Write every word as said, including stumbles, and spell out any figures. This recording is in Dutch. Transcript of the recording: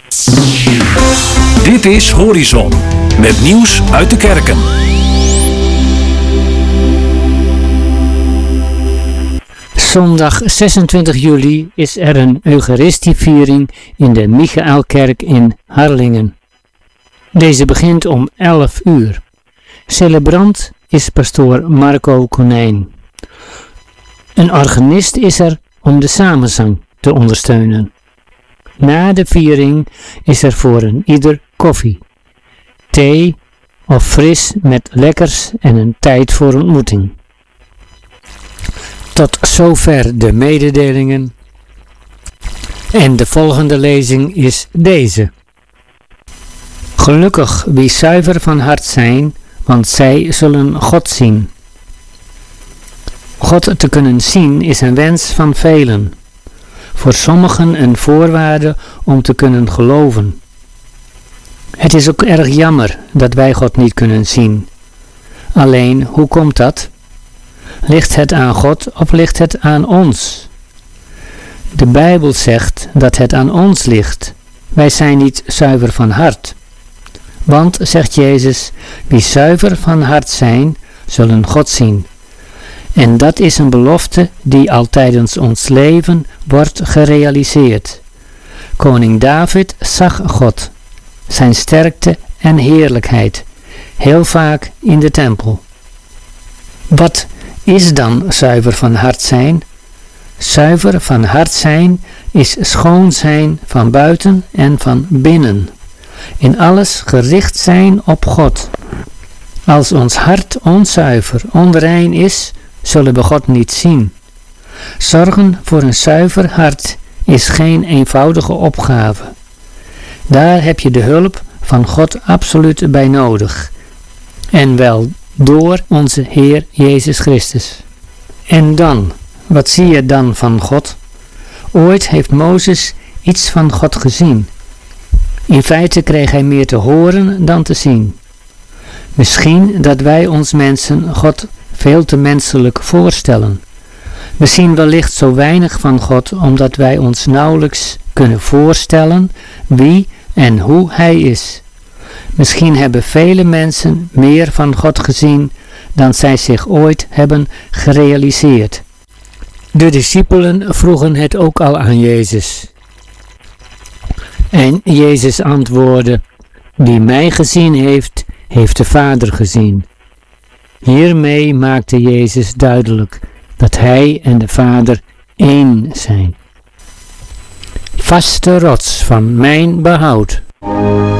Dit is Horizon, met nieuws uit de kerken. Zondag zesentwintig juli is er een Eucharistieviering in de Michaelkerk in Harlingen. Deze begint om elf uur. Celebrant is pastoor Marco Konijn. Een organist is er om de samenzang te ondersteunen. Na de viering is er voor een ieder koffie, thee of fris met lekkers en een tijd voor ontmoeting. Tot zover de mededelingen. En de volgende lezing is deze. Gelukkig wie zuiver van hart zijn, want zij zullen God zien. God te kunnen zien is een wens van velen. Voor sommigen een voorwaarde om te kunnen geloven. Het is ook erg jammer dat wij God niet kunnen zien. Alleen, hoe komt dat? Ligt het aan God of ligt het aan ons? De Bijbel zegt dat het aan ons ligt. Wij zijn niet zuiver van hart. Want, zegt Jezus, wie zuiver van hart zijn, zullen God zien. En dat is een belofte die al tijdens ons leven wordt gerealiseerd. Koning David zag God, zijn sterkte en heerlijkheid, heel vaak in de tempel. Wat is dan zuiver van hart zijn? Zuiver van hart zijn is schoon zijn van buiten en van binnen. In alles gericht zijn op God. Als ons hart onzuiver, onrein is, zullen we God niet zien. Zorgen voor een zuiver hart is geen eenvoudige opgave. Daar heb je de hulp van God absoluut bij nodig. En wel door onze Heer Jezus Christus. En dan, wat zie je dan van God? Ooit heeft Mozes iets van God gezien. In feite kreeg hij meer te horen dan te zien. Misschien dat wij ons mensen God veel te menselijk voorstellen. We zien wellicht zo weinig van God omdat wij ons nauwelijks kunnen voorstellen wie en hoe Hij is. Misschien hebben vele mensen meer van God gezien dan zij zich ooit hebben gerealiseerd. De discipelen vroegen het ook al aan Jezus. En Jezus antwoordde, wie mij gezien heeft, heeft de Vader gezien. Hiermee maakte Jezus duidelijk dat Hij en de Vader één zijn. Vaste rots van mijn behoud.